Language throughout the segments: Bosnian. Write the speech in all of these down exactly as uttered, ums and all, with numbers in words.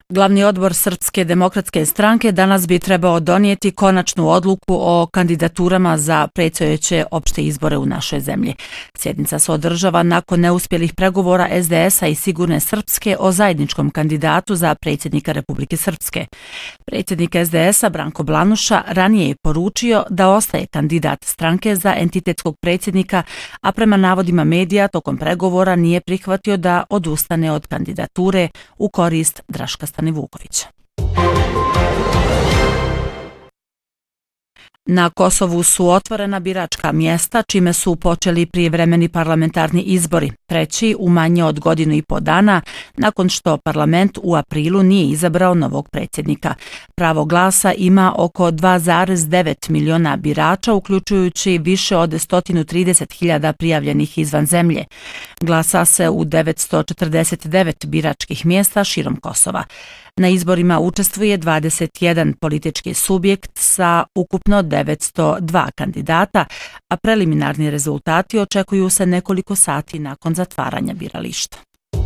Glavni odbor Srpske demokratske stranke danas bi trebao donijeti konačnu odluku o kandidaturama za predstojeće opšte izbore u našoj zemlji. Sjednica se održava nakon neuspjelih pregovora es de es a i Sigurne Srpske o zajedničkom kandidatu za predsjednika Republike Srpske. Predsjednik es de es a Branko Blanuša ranije je poručio da ostaje kandidat stranke za entitetskog predsjednika, a prema navodima medija tokom pregovora nije prihvatio da odustane od kandidature u korist Draška Stanivukovića. Na Kosovu su otvorena biračka mjesta, čime su počeli prijevremeni parlamentarni izbori, treći u manje od godinu i po dana, nakon što parlament u aprilu nije izabrao novog predsjednika. Pravo glasa ima oko dva zarez devet miliona birača, uključujući više od sto trideset hiljada prijavljenih izvan zemlje. Glasa se u devetsto četrdeset devet biračkih mjesta širom Kosova. Na izborima učestvuje dvadeset jedan politički subjekt sa ukupno devetsto dva kandidata, a preliminarni rezultati očekuju se nekoliko sati nakon zatvaranja birališta.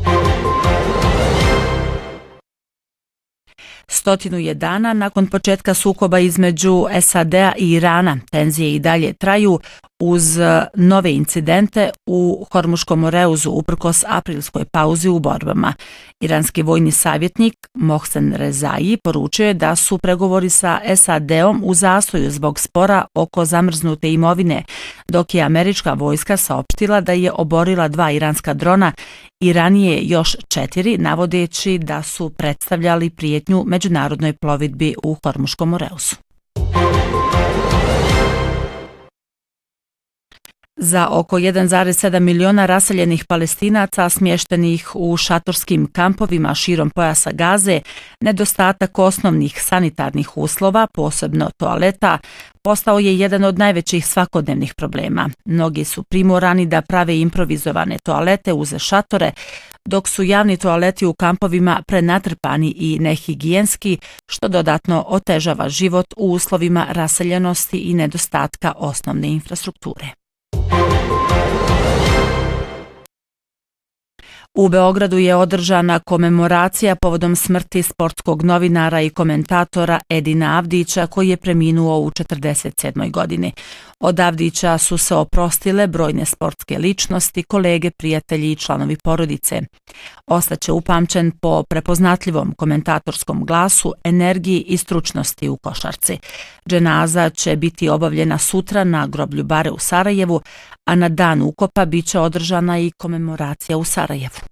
Stotinu je dana nakon početka sukoba između es a de a i Irana. Tenzije i dalje traju uz nove incidente u Hormuškom Moreuzu uprkos aprilskoj pauzi u borbama. Iranski vojni savjetnik Mohsen Rezaji poručio je da su pregovori sa es a de om u zastoju zbog spora oko zamrznute imovine, dok je američka vojska saopštila da je oborila dva iranska drona i ranije još četiri, navodeći da su predstavljali prijetnju međunarodnoj plovidbi u Hormuškom Moreuzu. Za oko jedan zarez sedam miliona raseljenih Palestinaca smještenih u šatorskim kampovima širom pojasa Gaze, nedostatak osnovnih sanitarnih uslova, posebno toaleta, postao je jedan od najvećih svakodnevnih problema. Mnogi su primorani da prave improvizovane toalete uz šatore, dok su javni toaleti u kampovima prenatrpani i nehigijenski, što dodatno otežava život u uslovima raseljenosti i nedostatka osnovne infrastrukture. U Beogradu je održana komemoracija povodom smrti sportskog novinara i komentatora Edina Avdića, koji je preminuo u četrdeset sedmoj godini. Od Avdića su se oprostile brojne sportske ličnosti, kolege, prijatelji i članovi porodice. Ostaće upamćen po prepoznatljivom komentatorskom glasu, energiji i stručnosti u košarci. Dženaza će biti obavljena sutra na groblju Bare u Sarajevu, a na dan ukopa biće održana i komemoracija u Sarajevu.